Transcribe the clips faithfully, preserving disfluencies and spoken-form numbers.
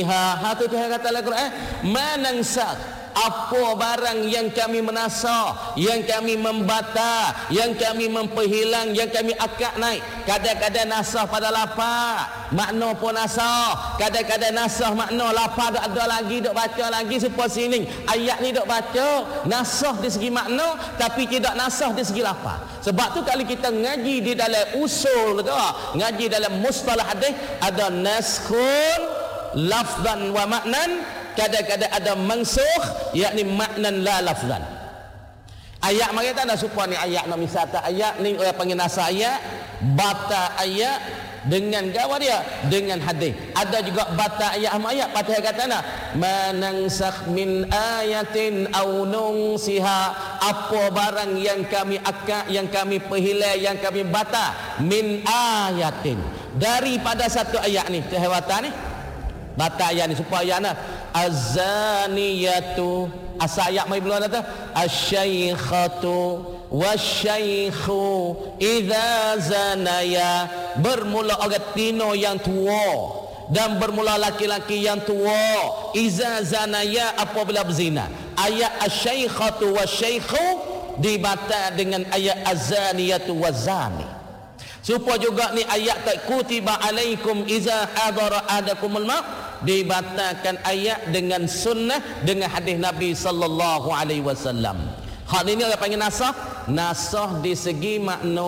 Ha, ha tu Tuhan kata dalam Quran, manangsa apa barang yang kami menasah, yang kami membata, yang kami memperhilang, yang kami akak naik. Kadang-kadang nasah pada lapar, makna pun nasah. Kadang-kadang nasah makna lapar dak ada lagi, dak baca lagi supaya sini. Ayat ni dak baca, nasah di segi makna tapi tidak nasah di segi lapar. Sebab tu kalau kita ngaji di dalam usul tu, ngaji dalam mustalah hadis, ada naskhun lafzan wa maknan. Kadang-kadang ada mansukh, yakni maknan la lafzan. Ayat mari tak ada supaya ni ayat nak misal tak ayat ni orang panggil nasa ayat, bata ayat dengan gawa dia dengan hadis. Ada juga bata ayat sama ayat patah kata nak manansakh min ayatin aw nunsiha, apa barang yang kami akak, yang kami perhilai, yang kami bata min ayatin, daripada satu ayat ni kehewatan ni bata ayat ni supaya ayat nak az-zaniyatu asa ayat mai belum kata asy-syaikhatu wasy-syaikhu idza zanaya, bermula orang tino yang tua dan bermula laki-laki yang tua idza zanaya apabila berzina. Ayat asy-syaikhatu wasy-syaikhu dibata dengan ayat az-zaniyatu waz-zani. Supaya juga ni ayat tak kutiba alaikum iza hadara ahadakumul maut, dibatalkan ayat dengan sunnah, dengan hadis Nabi sallallahu alaihi wasallam. Hal ini orang panggil nasah. Nasah di segi makna.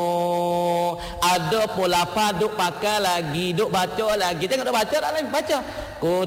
Ada pula apa duk pakai lagi, duk baca lagi. Tengok duk baca tak lagi baca.